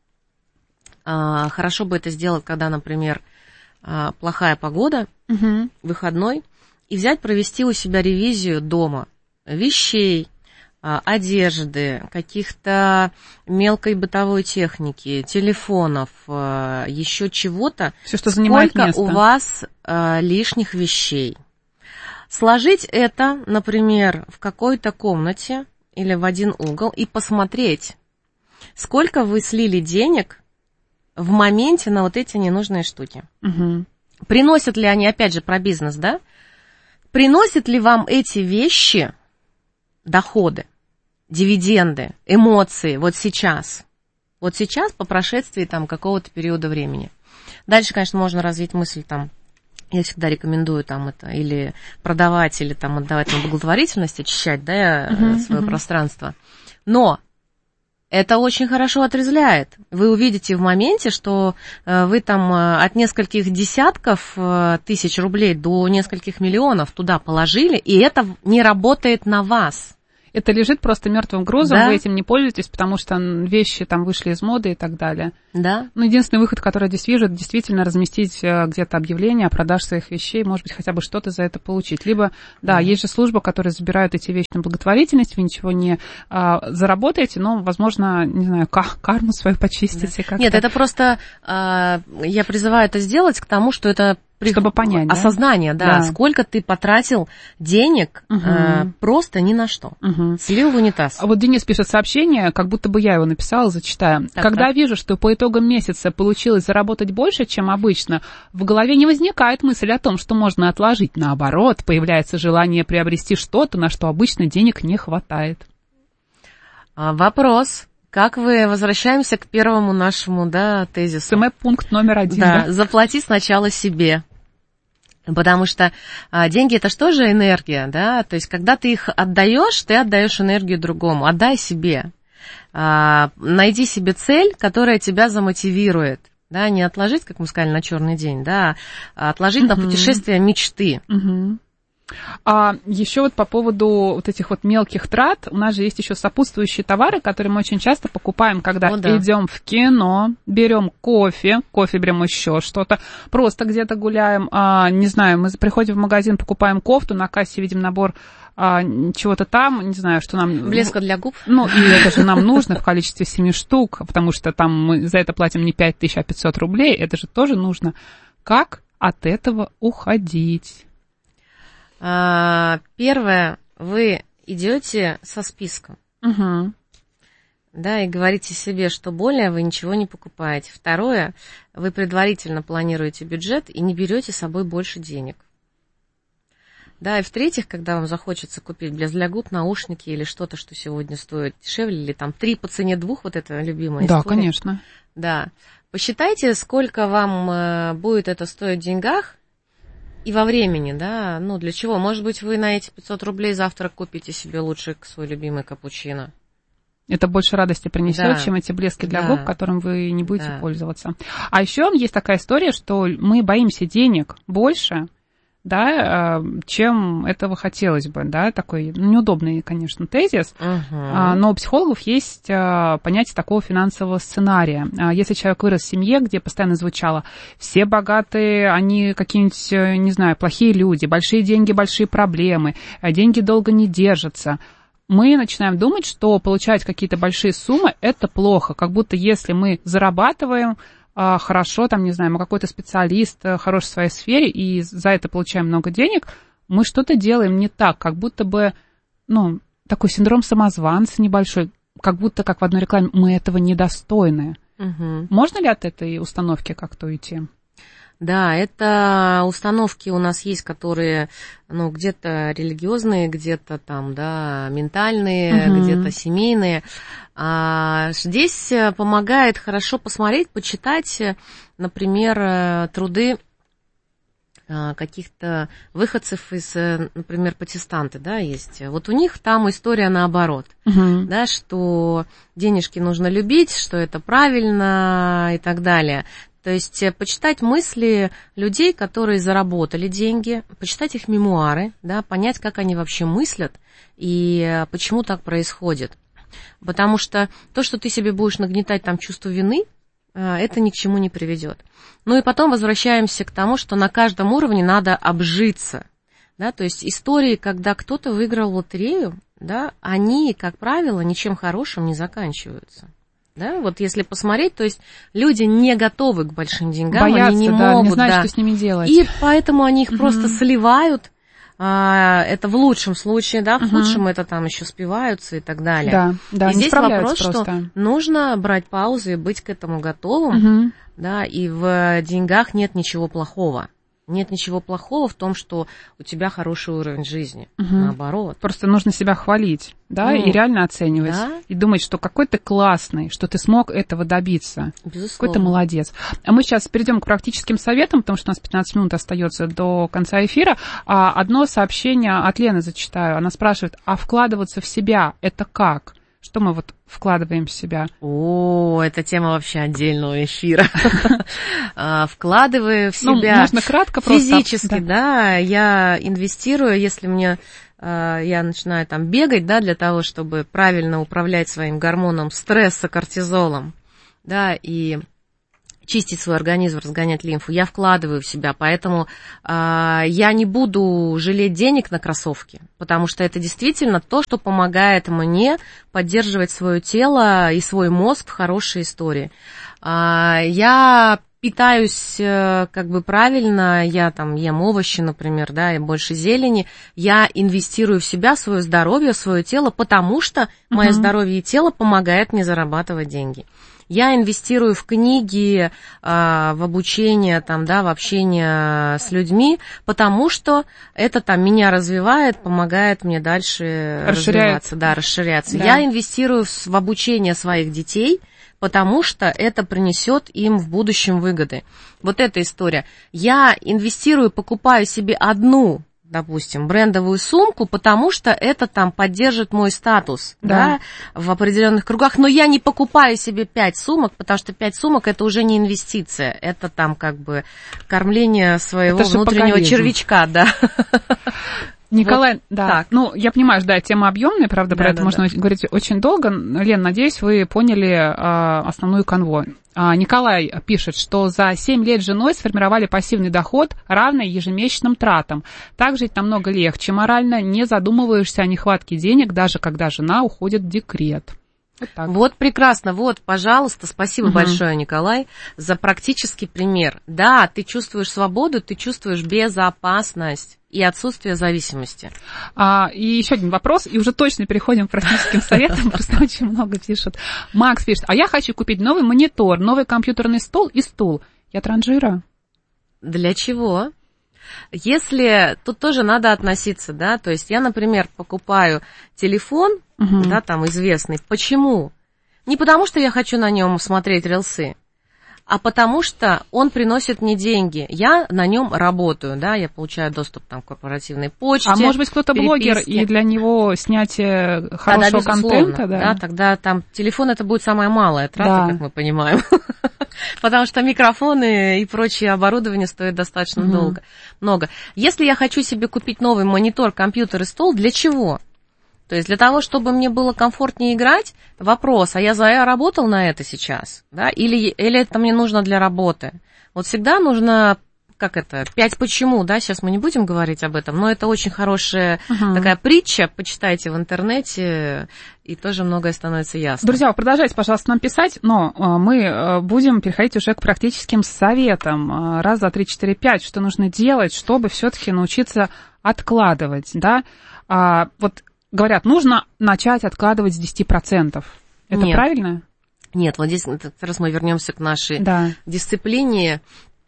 Хорошо бы это сделать, когда, например, плохая погода, выходной, и взять, провести у себя ревизию дома вещей, одежды, каких-то мелкой бытовой техники, телефонов, еще чего-то. Все, что занимает место. Сколько у вас лишних вещей. Сложить это, например, в какой-то комнате или в один угол и посмотреть, сколько вы слили денег в моменте на вот эти ненужные штуки. Приносят ли они, опять же, про бизнес, да? Приносят ли вам эти вещи доходы, дивиденды, эмоции вот сейчас по прошествии там какого-то периода времени. Дальше, конечно, можно развить мысль там, я всегда рекомендую там это или продавать, или там отдавать на благотворительность, очищать, да, свое пространство. Но это очень хорошо отрезвляет. Вы увидите в моменте, что вы там от нескольких десятков тысяч рублей до нескольких миллионов туда положили, и это не работает на вас. Это лежит просто мертвым грузом, да? Вы этим не пользуетесь, потому что вещи там вышли из моды и так далее. Да. Ну, единственный выход, который я здесь вижу, это действительно разместить где-то объявление о продаже своих вещей, может быть, хотя бы что-то за это получить. Либо, да, есть же служба, которая забирает эти вещи на благотворительность, вы ничего не заработаете, но, возможно, не знаю, карму свою почистите. Да. Нет, это просто, я призываю это сделать к тому, что это чтобы понять, осознание, да, сколько ты потратил денег просто ни на что. Слил в унитаз. А вот Денис пишет сообщение, как будто бы я его написала, зачитаю. Когда вижу, что по итогам месяца получилось заработать больше, чем обычно, в голове не возникает мысль о том, что можно отложить. Наоборот, появляется желание приобрести что-то, на что обычно денег не хватает. Вопрос. Как вы, возвращаемся к первому нашему, да, тезису. СМ-пункт номер 1. Да, заплати сначала себе. Потому что деньги — это же тоже энергия, да, то есть когда ты их отдаешь, ты отдаешь энергию другому, отдай себе. Найди себе цель, которая тебя замотивирует, да, не отложить, как мы сказали, на черный день, да, а отложить на путешествие мечты. А еще вот по поводу вот этих вот мелких трат, у нас же есть еще сопутствующие товары, которые мы очень часто покупаем, когда идем в кино, берем кофе берем еще что-то, просто где-то гуляем, не знаю, мы приходим в магазин, покупаем кофту, на кассе видим набор чего-то там, не знаю, что нам... Блеска для губ. Ну, и это же нам нужно в количестве 7 штук, потому что там мы за это платим не 5000, а 500 рублей, это же тоже нужно. Как от этого уходить? Первое, вы идете со списком, да, и говорите себе, что более вы ничего не покупаете. Второе, вы предварительно планируете бюджет и не берете с собой больше денег. Да, и в-третьих, когда вам захочется купить блеск для губ, наушники или что-то, что сегодня стоит дешевле, или там 3 по цене 2, вот это любимая история. Да, конечно. Да, посчитайте, сколько вам будет это стоить в деньгах, и во времени, да, ну, для чего? Может быть, вы на эти 500 рублей завтра купите себе лучше свой любимый капучино. Это больше радости принесет, чем эти блески для губ, которым вы не будете пользоваться. А еще есть такая история, что мы боимся денег больше, да, чем этого хотелось бы, да, такой неудобный, конечно, тезис, но у психологов есть понятие такого финансового сценария. Если человек вырос в семье, где постоянно звучало: все богатые, они какие-нибудь, не знаю, плохие люди, большие деньги, большие проблемы, деньги долго не держатся, мы начинаем думать, что получать какие-то большие суммы – это плохо, как будто если мы зарабатываем хорошо, там, не знаю, мы какой-то специалист, хорош в своей сфере, и за это получаем много денег, мы что-то делаем не так, как будто бы, ну, такой синдром самозванца небольшой, как будто, как в одной рекламе, мы этого недостойны. Можно ли от этой установки как-то уйти? Да, это установки у нас есть, которые, ну, где-то религиозные, где-то там, да, ментальные, где-то семейные. Здесь помогает хорошо посмотреть, почитать, например, труды каких-то выходцев из, например, протестанты, да, есть. Вот у них там история наоборот, да, что денежки нужно любить, что это правильно и так далее. То есть почитать мысли людей, которые заработали деньги, почитать их мемуары, да, понять, как они вообще мыслят и почему так происходит. Потому что то, что ты себе будешь нагнетать там чувство вины, это ни к чему не приведет. Ну и потом возвращаемся к тому, что на каждом уровне надо обжиться. Да, то есть истории, когда кто-то выиграл лотерею, да, они, как правило, ничем хорошим не заканчиваются. Да, вот если посмотреть, то есть люди не готовы к большим деньгам, боятся, они не могут, не знают, что с ними делать. И поэтому они их просто сливают, это в лучшем случае, да, в худшем это там еще спиваются и так далее. Да, и здесь вопрос, просто. Что нужно брать паузу и быть к этому готовым, да, и в деньгах нет ничего плохого. Нет ничего плохого в том, что у тебя хороший уровень жизни. Наоборот. Просто нужно себя хвалить, да, и реально оценивать. Да? И думать, что какой ты классный, что ты смог этого добиться. Безусловно. Какой ты молодец. А мы сейчас перейдем к практическим советам, потому что у нас 15 минут остается до конца эфира. Одно сообщение от Лены зачитаю. Она спрашивает, а вкладываться в себя — это как? Что мы вот вкладываем в себя? О, это тема вообще отдельного эфира. Вкладываю в себя можно кратко просто. Физически, да, я инвестирую, если я начинаю там бегать, да, для того, чтобы правильно управлять своим гормоном стресса, кортизолом, да, и чистить свой организм, разгонять лимфу, я вкладываю в себя, поэтому я не буду жалеть денег на кроссовки, потому что это действительно то, что помогает мне поддерживать свое тело и свой мозг в хорошей истории. Я питаюсь как бы правильно, я там ем овощи, например, да, и больше зелени, я инвестирую в себя, в свое здоровье, в свое тело, потому что мое здоровье и тело помогает мне зарабатывать деньги. Я инвестирую в книги, в обучение, там, да, в общение с людьми, потому что это там меня развивает, помогает мне дальше развиваться, да, расширяться. Да. Я инвестирую в обучение своих детей, потому что это принесет им в будущем выгоды. Вот эта история. Я инвестирую, покупаю себе одну, допустим, брендовую сумку, потому что это там поддержит мой статус, да, в определенных кругах, но я не покупаю себе 5 сумок, потому что 5 сумок это уже не инвестиция, это там как бы кормление своего внутреннего червячка, да. Николай, вот да, так. Ну, я понимаю, да, тема объемная, правда, про это можно говорить очень долго. Лен, надеюсь, вы поняли основную канву. Николай пишет, что за 7 лет с женой сформировали пассивный доход, равный ежемесячным тратам. Так жить намного легче морально, не задумываешься о нехватке денег, даже когда жена уходит в декрет. Вот прекрасно, вот, пожалуйста, спасибо большое, Николай, за практический пример. Да, ты чувствуешь свободу, ты чувствуешь безопасность и отсутствие зависимости. И еще один вопрос, и уже точно переходим к практическим советам, просто очень много пишут. Макс пишет, а я хочу купить новый монитор, новый компьютерный стол и стул. Я транжира. Для чего? Если тут тоже надо относиться, да, то есть я, например, покупаю телефон, да, там известный. Почему? Не потому, что я хочу на нем смотреть рилсы, а потому что он приносит мне деньги. Я на нем работаю, да, я получаю доступ там, к корпоративной почте. А может быть, кто-то блогер, и для него снятие хорошего контента, да? Да, тогда там телефон это будет самая малая трата, как мы понимаем. Потому что микрофоны и прочее оборудование стоят достаточно много. Если я хочу себе купить новый монитор, компьютер и стол, для чего? То есть для того, чтобы мне было комфортнее играть, вопрос, а я работал на это сейчас, да, или это мне нужно для работы? Вот всегда нужно, 5 почему, да, сейчас мы не будем говорить об этом, но это очень хорошая такая притча, почитайте в интернете, и тоже многое становится ясно. Друзья, продолжайте, пожалуйста, нам писать, но мы будем переходить уже к практическим советам. 1, 2, 3, 4, 5, что нужно делать, чтобы все-таки научиться откладывать, да, вот говорят, нужно начать откладывать с 10%. Это правильно? Нет, вот здесь раз мы вернемся к нашей дисциплине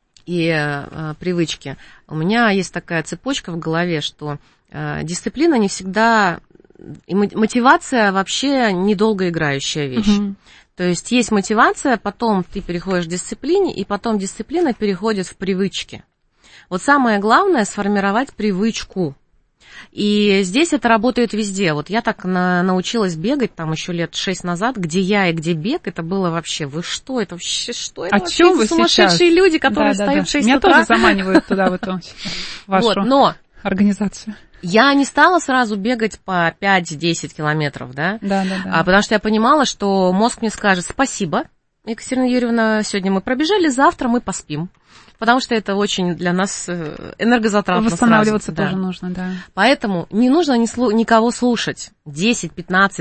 и привычке. У меня есть такая цепочка в голове, что дисциплина не всегда... И мотивация вообще недолгоиграющая вещь. То есть есть мотивация, потом ты переходишь к дисциплине, и потом дисциплина переходит в привычки. Вот самое главное — сформировать привычку. И здесь это работает везде. Вот я так научилась бегать там еще лет 6 назад, где я и где бег, это было вообще, вы что, это вообще, что это вообще за сумасшедшие люди, которые встают в 6 утра? Меня тоже заманивают туда, в эту вашу организацию. Я не стала сразу бегать по 5-10 километров, да? Да. Потому что я понимала, что мозг мне скажет: спасибо, Екатерина Юрьевна, сегодня мы пробежали, завтра мы поспим. Потому что это очень для нас энергозатратно. Восстанавливаться тоже нужно, да. Поэтому не нужно никого слушать. 10, 15,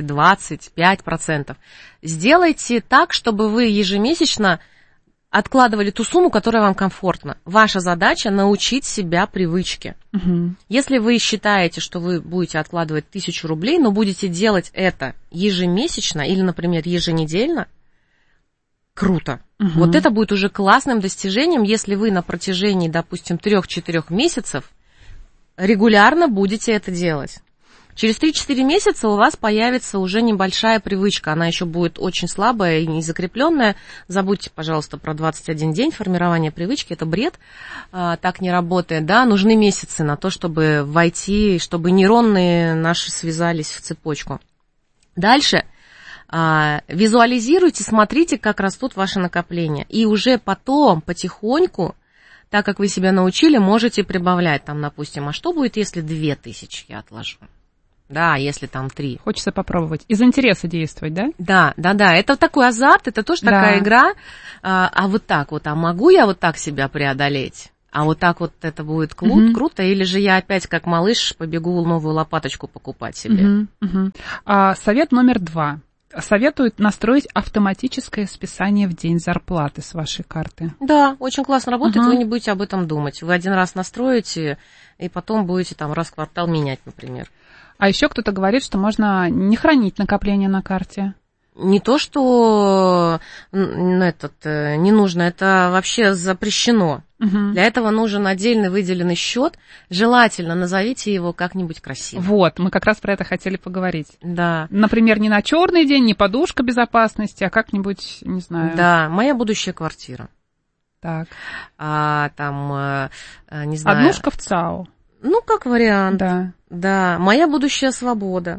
25%. Сделайте так, чтобы вы ежемесячно откладывали ту сумму, которая вам комфортна. Ваша задача — научить себя привычке. Если вы считаете, что вы будете откладывать 1000 рублей, но будете делать это ежемесячно или, например, еженедельно, круто. Вот это будет уже классным достижением, если вы на протяжении, допустим, 3-4 месяцев регулярно будете это делать. Через 3-4 месяца у вас появится уже небольшая привычка, она еще будет очень слабая и незакрепленная. Забудьте, пожалуйста, про 21 день формирования привычки, это бред, так не работает, да, нужны месяцы на то, чтобы войти, чтобы нейроны наши связались в цепочку. Дальше визуализируйте, смотрите, как растут ваши накопления, и уже потом потихоньку, так как вы себя научили, можете прибавлять, там, допустим, а что будет, если 2000 я отложу? Да, если там 3. Хочется попробовать. Из интереса действовать, да? Да. Это такой азарт, это тоже такая игра. А вот так вот, а могу я вот так себя преодолеть? А вот так вот это будет круто? Или же я опять, как малыш, побегу новую лопаточку покупать себе? Совет номер 2. Советуют настроить автоматическое списание в день зарплаты с вашей карты. Да, очень классно работает, вы не будете об этом думать. Вы один раз настроите, и потом будете там раз в квартал менять, например. А еще кто-то говорит, что можно не хранить накопления на карте. Не то, что не нужно, это вообще запрещено. Для этого нужен отдельный выделенный счет. Желательно назовите его как-нибудь красиво. Вот, мы как раз про это хотели поговорить. Да. Например, не на черный день, не подушка безопасности, а как-нибудь, не знаю. Да, моя будущая квартира. Так. Не знаю. Однушка в ЦАО. Ну, как вариант. Да. Моя будущая свобода.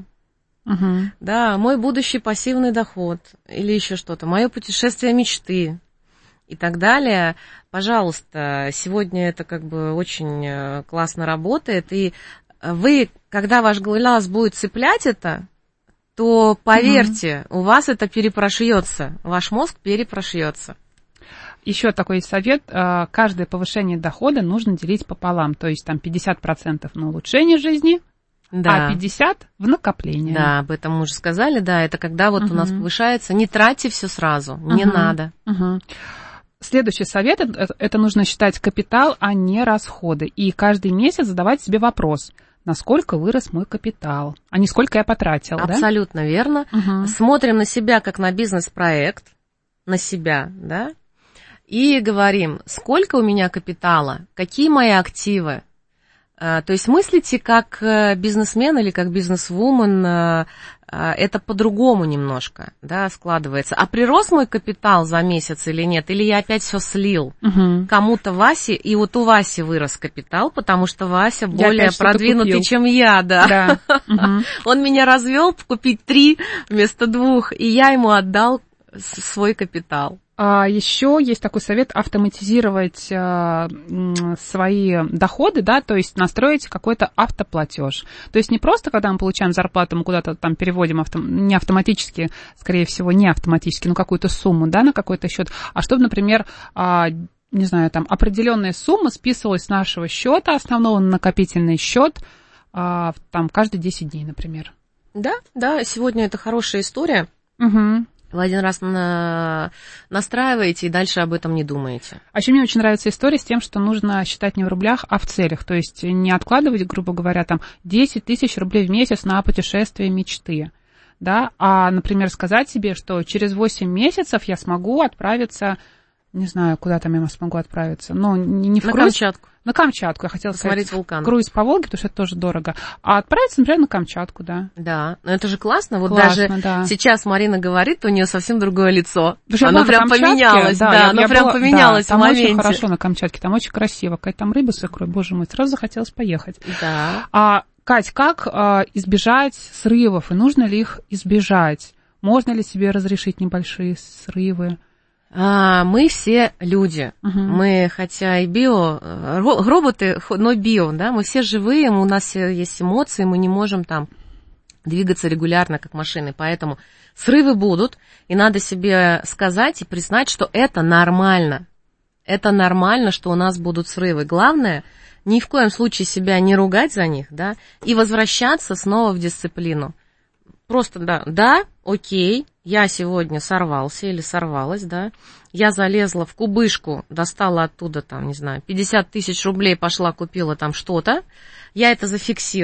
Да, мой будущий пассивный доход. Или еще что-то. Мое путешествие мечты. И так далее. Пожалуйста, сегодня это как бы очень классно работает. И вы, когда ваш глаз будет цеплять это, то, поверьте, у вас это перепрошьется. Ваш мозг перепрошьется. Еще такой совет. Каждое повышение дохода нужно делить пополам. То есть там 50% на улучшение жизни, а 50% в накопление. Да, об этом мы уже сказали. Да, это когда вот у нас повышается. Не тратьте все сразу, не надо. Следующий совет – это нужно считать капитал, а не расходы. И каждый месяц задавать себе вопрос, насколько вырос мой капитал, а не сколько я потратил. Абсолютно верно. Смотрим на себя как на бизнес-проект, на себя, да, и говорим, сколько у меня капитала, какие мои активы. То есть мыслите как бизнесмен или как бизнесвумен, это по-другому немножко, да, складывается. А прирос мой капитал за месяц или нет? Или я опять все слил кому-то Васе, и вот у Васи вырос капитал, потому что Вася более продвинутый, чем я, да. Он меня развел купить 3 вместо 2, и я ему отдал свой капитал. А еще есть такой совет автоматизировать свои доходы, да, то есть настроить какой-то автоплатеж. То есть не просто, когда мы получаем зарплату, мы куда-то там переводим не автоматически, скорее всего, не автоматически, но какую-то сумму, да, на какой-то счет, а чтобы, например, не знаю, там определенная сумма списывалась с нашего счета основного на накопительный счет там каждые 10 дней, например. Да, сегодня это хорошая история. Вы один раз настраиваете и дальше об этом не думаете. А еще мне очень нравится история с тем, что нужно считать не в рублях, а в целях. То есть не откладывать, грубо говоря, там 10 тысяч рублей в месяц на путешествие мечты. Да? А, например, сказать себе, что через 8 месяцев я смогу отправиться, не знаю, куда там я смогу отправиться. Но не в на круиз. Камчатку. На Камчатку, я хотела посмотреть сказать, вулкан. Круиз по Волге, потому что это тоже дорого. А отправиться, например, на Камчатку, да. Да, но это же классно. Вот классно, даже сейчас Марина говорит, у нее совсем другое лицо. Оно прям поменялось, да, оно прям поменялось в моменте. Там очень хорошо на Камчатке, там очень красиво. Какая там рыба с икрой, боже мой, сразу захотелось поехать. Да. Кать, как избежать срывов, и нужно ли их избежать? Можно ли себе разрешить небольшие срывы? Мы все люди, мы хотя и роботы, но био, да, мы все живые, у нас есть эмоции, мы не можем там двигаться регулярно, как машины, поэтому срывы будут, и надо себе сказать и признать, что это нормально, что у нас будут срывы. Главное, ни в коем случае себя не ругать за них, да, и возвращаться снова в дисциплину. Просто, да, окей, я сегодня сорвался или сорвалась, да, я залезла в кубышку, достала оттуда, там, не знаю, 50 тысяч рублей, пошла, купила там что-то, я это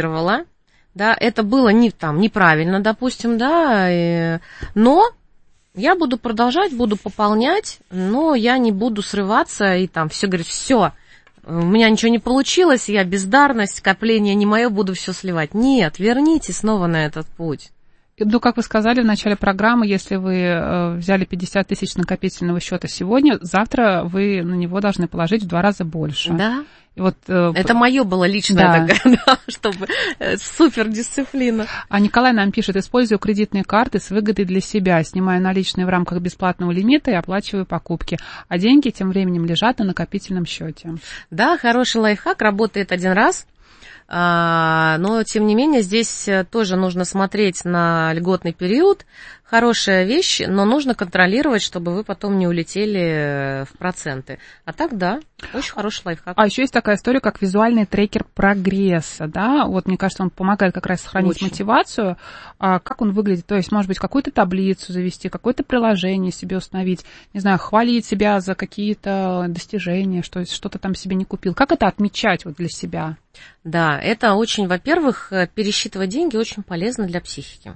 зафиксировала, да, это было неправильно, допустим, да, но Я буду продолжать, буду пополнять, но я не буду срываться и там все говорить, все, у меня ничего не получилось, я бездарность, скопление не мое, буду все сливать. Нет, вернитесь снова на этот путь. Ну, как вы сказали в начале программы, если вы взяли 50 тысяч накопительного счета сегодня, завтра вы на него должны положить в 2 раза больше. Да. И вот, это мое было личное, такая, да, чтобы супердисциплина. А Николай нам пишет, использую кредитные карты с выгодой для себя, снимаю наличные в рамках бесплатного лимита и оплачиваю покупки, а деньги тем временем лежат на накопительном счете. Да, хороший лайфхак, работает один раз. Но, тем не менее, здесь тоже нужно смотреть на льготный период. Хорошая вещь, но нужно контролировать, чтобы вы потом не улетели в проценты. А так, да, очень хороший лайфхак. А еще есть такая история, как визуальный трекер прогресса, да? Вот, мне кажется, он помогает как раз сохранить мотивацию. А как он выглядит? То есть, может быть, какую-то таблицу завести, какое-то приложение себе установить, не знаю, хвалить себя за какие-то достижения, что что-то там себе не купил. Как это отмечать вот для себя? Да, это очень, во-первых, пересчитывать деньги очень полезно для психики.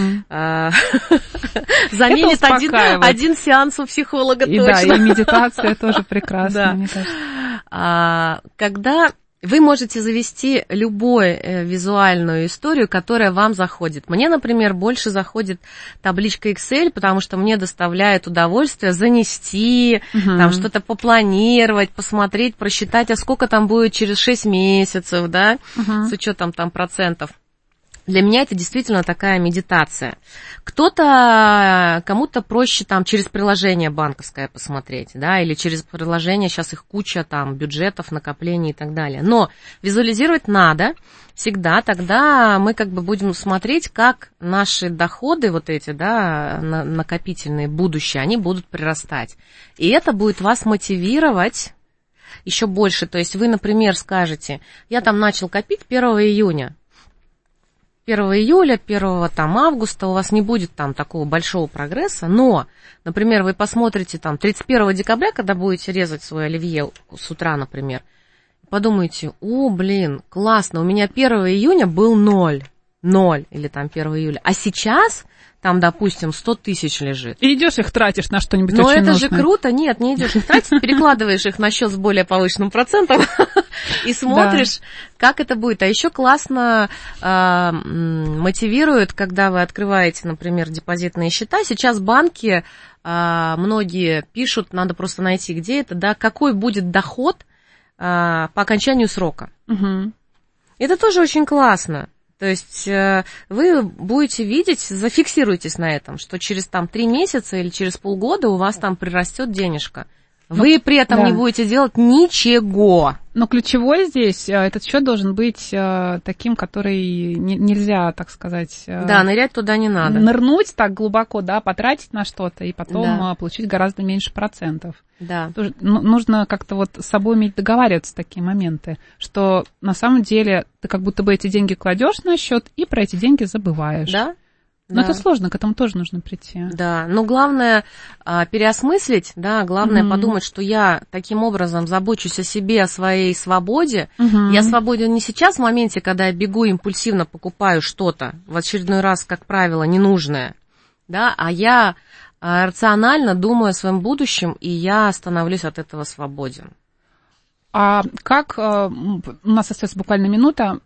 Заменит один сеанс у психолога точно. Да, и медитация тоже прекрасна, мне кажется. Когда вы можете завести любую визуальную историю, которая вам заходит. Мне, например, больше заходит табличка Excel, потому что мне доставляет удовольствие занести, там что-то попланировать, посмотреть, просчитать, а сколько там будет через 6 месяцев, да, с учетом там процентов. Для меня это действительно такая медитация. Кому-то проще там через приложение банковское посмотреть, да, или через приложение, сейчас их куча там бюджетов, накоплений и так далее. Но визуализировать надо всегда, тогда мы как бы будем смотреть, как наши доходы вот эти, да, накопительные, будущие, они будут прирастать. И это будет вас мотивировать еще больше. То есть вы, например, скажете, я там начал копить 1 июня. 1 июля, 1 там, августа у вас не будет там такого большого прогресса, но, например, вы посмотрите там 31 декабря, когда будете резать свой оливье с утра, например, подумаете, классно, у меня 1 июня был 0, или там 1 июля, а сейчас там, допустим, 100 тысяч лежит. И идешь их тратишь на что-нибудь очень нужное. Но это же круто. Нет, не идешь их тратить, перекладываешь их на счет с более повышенным процентом и смотришь, как это будет. А еще классно мотивирует, когда вы открываете, например, депозитные счета. Сейчас банки, многие пишут, надо просто найти, где это, да, какой будет доход по окончанию срока. Это тоже очень классно. То есть вы будете видеть, зафиксируйтесь на этом, что через там 3 месяца или через полгода у вас там прирастет денежка. Вы при этом не будете делать ничего. Но ключевой здесь, этот счет должен быть таким, который нельзя, так сказать... Да, нырять туда не надо. Нырнуть так глубоко, да, потратить на что-то и потом получить гораздо меньше процентов. Да. Нужно как-то вот с собой уметь договариваться в такие моменты, что на самом деле ты как будто бы эти деньги кладешь на счет и про эти деньги забываешь. Да. Но это сложно, к этому тоже нужно прийти. Да, но главное переосмыслить, да, главное подумать, что я таким образом забочусь о себе, о своей свободе. Я свободен не сейчас, в моменте, когда я бегу импульсивно покупаю что-то, в очередной раз, как правило, ненужное, да, а я рационально думаю о своем будущем, и я становлюсь от этого свободен. А как, у нас остается буквально минута,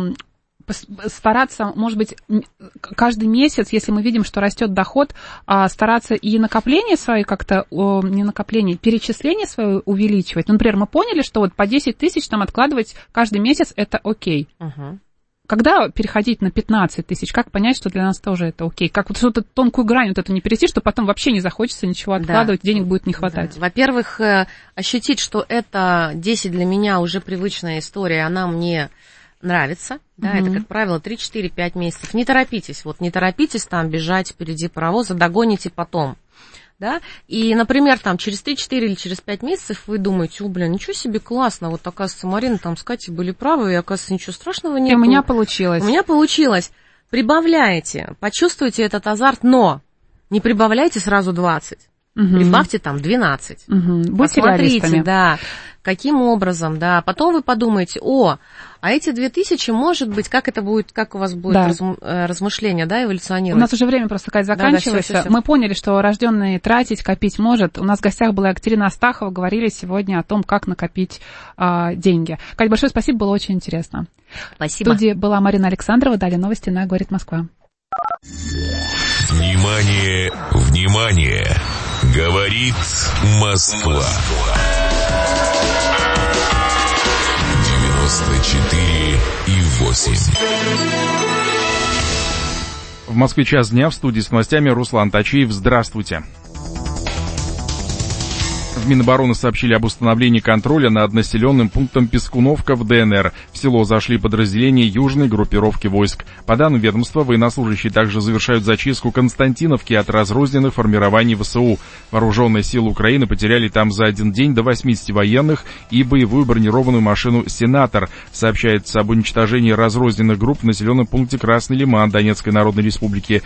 стараться, может быть, каждый месяц, если мы видим, что растет доход, стараться и накопление свои как-то, не накопление, перечисление свое увеличивать. Например, мы поняли, что вот по 10 тысяч там откладывать каждый месяц это окей. Когда переходить на 15 тысяч, как понять, что для нас тоже это окей? Как вот что-то тонкую грань вот эту не перейти, что потом вообще не захочется ничего откладывать, денег будет не хватать? Да. Во-первых, ощутить, что это 10 для меня уже привычная история, она мне нравится, да, это, как правило, 3, 4, 5 месяцев. Не торопитесь, не торопитесь там бежать впереди паровоза, догоните потом, да, и, например, там через 3, 4 или через 5 месяцев вы думаете, ничего себе, классно, вот, оказывается, Марина там с Катей были правы, и, оказывается, ничего страшного нет. И у меня получилось. Прибавляйте, почувствуйте этот азарт, но не прибавляйте сразу 20. Прибавьте там 12. Будьте посмотрите, реалистами. да, каким образом, да. Потом вы подумаете, а эти 2000, может быть, как это будет, как у вас будет размышление, да, эволюционировать? У нас уже время просто, Кать, заканчивается. Да, всё. Мы поняли, что рожденный тратить, копить может. У нас в гостях была Екатерина Астахова. Говорили сегодня о том, как накопить деньги. Кать, большое спасибо, было очень интересно. Спасибо. В студии была Марина Александрова. Далее новости на «Говорит Москва». Внимание, внимание! Говорит Москва. 94,8. В Москве час дня, в студии с новостями Руслан Тачиев. Здравствуйте. В Минобороны сообщили об установлении контроля над населенным пунктом Пескуновка в ДНР. В село зашли подразделения южной группировки войск. По данным ведомства, военнослужащие также завершают зачистку Константиновки от разрозненных формирований ВСУ. Вооруженные силы Украины потеряли там за один день до 80 военных и боевую бронированную машину «Сенатор». Сообщается об уничтожении разрозненных групп в населенном пункте Красный Лиман Донецкой Народной Республики.